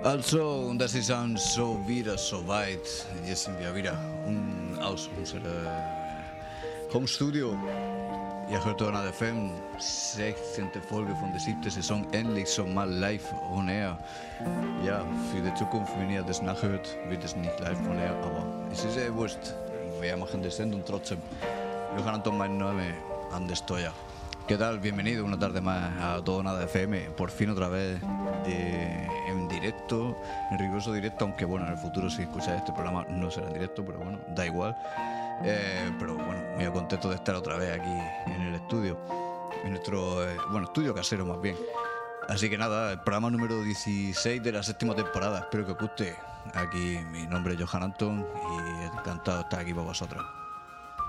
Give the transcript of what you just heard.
Also, das ist ein so wieder so weit. Jetzt sind wir wieder aus unserem Homestudio. Ihr hört Donau FM, 16. Folge von der 7. Saison, endlich so mal live on air. Ja, für die Zukunft, wenn ihr das nachhört, wird es nicht live on air, aber es ist wurscht. Wir machen die Sendung trotzdem. Johan Anton, mein Name, Andes Toya. ¿Qué tal? Bienvenido una tarde más a Todo Nada FM, por fin otra vez en directo, en riguroso directo, aunque bueno, en el futuro si escucháis este programa no será en directo, pero bueno, da igual. Pero bueno, muy contento de estar otra vez aquí en el estudio, en nuestro, estudio casero más bien. Así que nada, el programa número 16 de la 7ª temporada, espero que os guste. Aquí mi nombre es Johan Anton y encantado de estar aquí con vosotros.